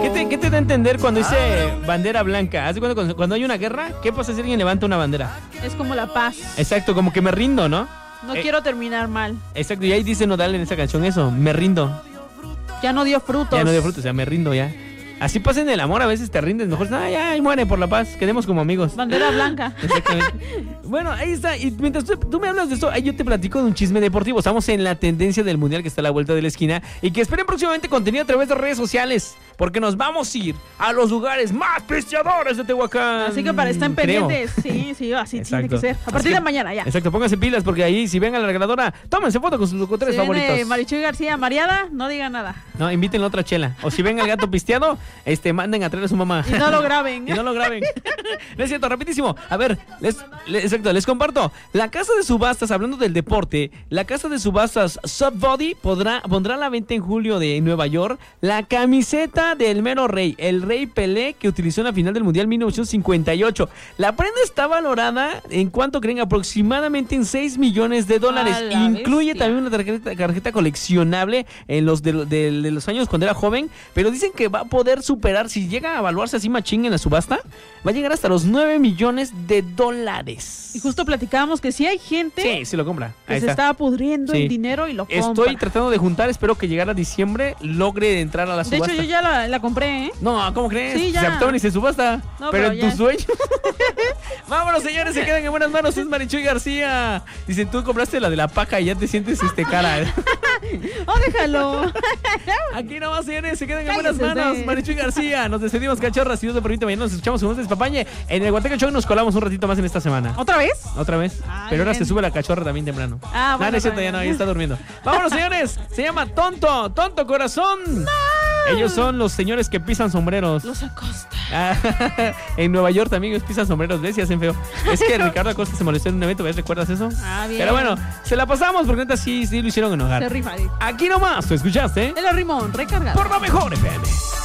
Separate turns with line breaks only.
¿Qué te da a entender cuando dice bandera blanca? ¿Hace cuando hay una guerra? ¿Qué pasa si alguien levanta una bandera?
Es como la paz.
Exacto, como que me rindo, ¿no?
No quiero terminar mal.
Exacto, y ahí dice Nodal en esa canción eso, me rindo.
Ya no dio frutos.
Ya no dio frutos, o sea, me rindo ya. Así pasa en el amor, a veces te rindes, mejor ya, y muere por la paz, quedemos como amigos.
Bandera blanca.
Exactamente. Bueno, ahí está, y mientras tú me hablas de esto, ahí yo te platico de un chisme deportivo. Estamos en la tendencia del mundial que está a la vuelta de la esquina y que esperen próximamente contenido a través de redes sociales, porque nos vamos a ir a los lugares más pisteadores de Tehuacán.
Así que para estar pendientes, sí, así tiene que ser. A partir de mañana ya.
Exacto, pónganse pilas porque ahí si ven a la regaladora, tómense foto con sus locutores favoritos.
Marichuy García, mareada, no diga nada.
No, invítenle a otra chela. O si ven al gato pisteado, manden a traer a su mamá.
Y no lo graben.
No es cierto, rapidísimo. A ver, les comparto. La casa de subastas, hablando del deporte, la casa de subastas Sotheby pondrá a la venta en julio de Nueva York la camiseta del mero rey, el rey Pelé, que utilizó en la final del Mundial 1958. La prenda está valorada, ¿en cuánto creen? Aproximadamente en $6 millones. Incluye
bestia.
también una tarjeta coleccionable en los de los años cuando era joven, pero dicen que va a poder superar, si llega a evaluarse así machín en la subasta, va a llegar hasta los $9 millones.
Y justo platicábamos que si hay gente
sí lo compra.
que se está pudriendo el dinero y lo compra.
Estoy tratando de juntar, espero que llegara a diciembre logre entrar a la subasta.
De hecho, yo ya la compré, ¿eh?
No, ¿cómo crees?
Sí, ya.
Se aptó y se subasta.
No,
pero en
ya.
tu sueño. Vámonos, señores, se quedan en buenas manos. Es Marichuy García. Dicen, tú compraste la de la paja y ya te sientes cara.
Oh, déjalo.
Aquí nomás, señores, se quedan en buenas
Cállese
manos.
usted.
Marichuy García. Nos despedimos, cachorras. Si Dios lo permite, mañana nos escuchamos en un despapañe. En el Guateque Show nos colamos un ratito más en esta semana.
¿Otra vez?
¿Otra vez? Pero ahora se sube la cachorra también temprano.
Bueno.
No es cierto, ya no, ahí está durmiendo. Vámonos, señores. Se llama Tonto Corazón. ¡No! Ellos son los señores que pisan sombreros.
Los Acosta.
En Nueva York también ellos pisan sombreros, ¿ves? Y hacen feo. Es que Ricardo Acosta se molestó en un evento, ¿ves? ¿Recuerdas eso?
Bien.
Pero bueno, se la pasamos porque neta sí lo hicieron enojar.
Se rifa.
Aquí nomás, ¿tú escuchaste?
El arrimón, recargado.
Por lo mejor, FM.